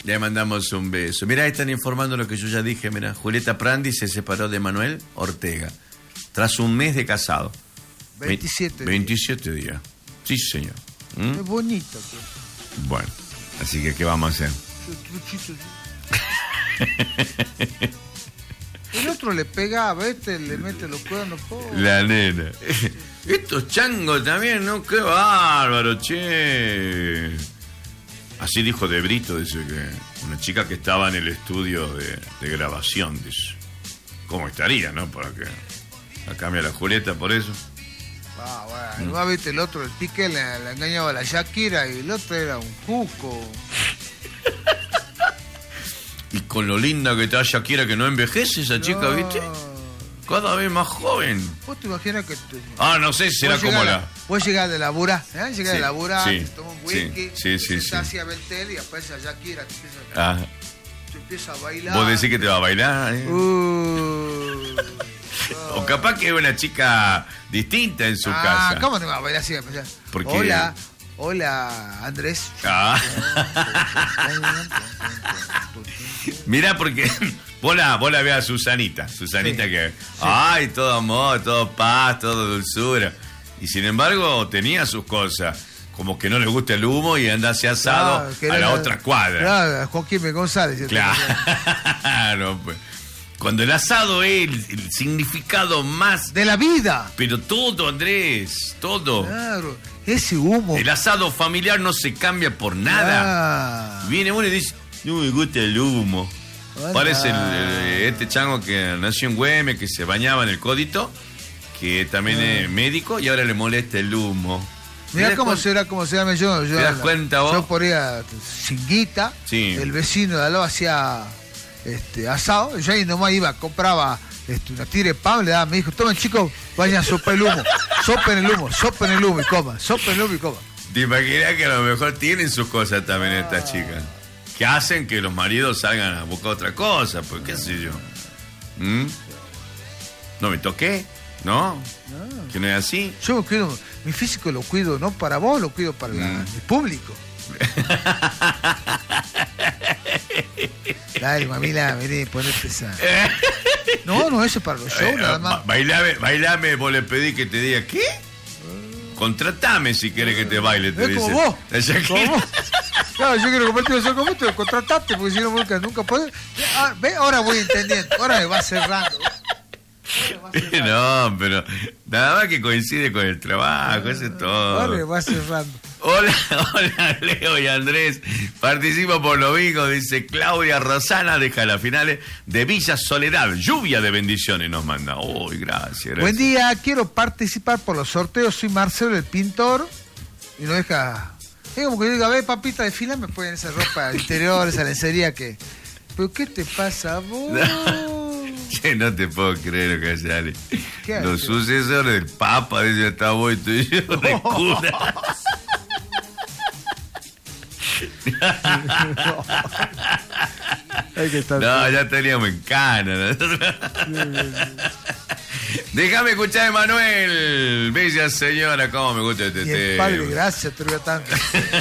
Le mandamos un beso. Mirá, están informando lo que yo ya dije. Mirá, Julieta Prandi se separó de Manuel Ortega tras un mes de casado. 27 días. Sí, señor. Es bonito. Bueno, así que ¿qué vamos a hacer? El otro le pegaba, le mete los cuernos. La nena. Estos changos también, ¿no? ¡Qué bárbaro, che! Así dijo De Brito, dice que una chica que estaba en el estudio de grabación, dice. ¿Cómo estaría, no? Para que la cambie a la Julieta por eso. Bueno, no viste el otro, el Piqué le engañaba a la Shakira y el otro era un cuco. Y con lo linda que está Shakira, que no envejece esa chica, ¿viste? Cada vez más joven. ¿Vos te imaginas que no sé si será como la... Vos llegás de laburar, llegás de laburar, te tomas un whisky, te sentás hacia Beltel y después a Shakira te empieza a bailar. ¿Vos decís que te va a bailar? O capaz que es una chica distinta en su casa. ¿Cómo te va a bailar así? Porque... Hola, Andrés. Mirá, porque vos la ves a Susanita que... Ay, todo amor, todo paz, todo dulzura. Y sin embargo tenía sus cosas. Como que no le gusta el humo y anda hacia asado a la otra cuadra. Claro, Joaquín González. Claro, pues. Cuando el asado es el significado más... de la vida. Pero todo, Andrés, todo. Claro, ese humo. El asado familiar no se cambia por nada. Viene uno y dice, no me gusta el humo. Parece este chango que nació en Güemes, que se bañaba en el Códito, que también es médico y ahora le molesta el humo. Mirá cómo será yo. ¿Te das cuenta vos? Yo ponía cinguita, el vecino de al lado hacía asado, y yo ahí nomás iba, compraba una tira de pan, le daba a mi hijo, tomen chicos, vayan a sopar el humo, sopen el humo y coman. Te imaginas que a lo mejor tienen sus cosas también estas chicas, que hacen que los maridos salgan a buscar otra cosa, pues qué sé yo. No me toqué, ¿no? Que no es así. Yo me cuido, mi físico lo cuido, no para vos, lo cuido para el público. Dale, mamila, vení, ponete esa. No, eso es para los shows, nada más. Bailame, vos le pedí que te diga, ¿qué? Contratame si querés que te baile, te dice. Como vos. Claro, yo quiero compartir eso con vos, te contrataste, porque si no, nunca podés. Ve, ahora voy entendiendo, ahora me va cerrando. No, pero nada más que coincide con el trabajo, eso es todo. Ahora me va cerrando. Hola, Leo y Andrés. Participo por lo mismo, dice Claudia Rosana, deja las finales de Villa Soledad. Lluvia de bendiciones nos manda. Uy, gracias. Buen día, quiero participar por los sorteos. Soy Marcelo el pintor. Y no deja. Es como que yo diga, ve, papita, de fila me ponen esa ropa interior, esa lencería que. ¿Pero qué te pasa a vos? Che, no te puedo creer lo que sale. Los sucesores del Papa, dice, está vos y tú y yo de cura. No, ya teníamos en cana. Déjame escuchar a Emanuel. Bella señora, cómo me gusta este tema. Padre, gracias, te lo voy a tanto.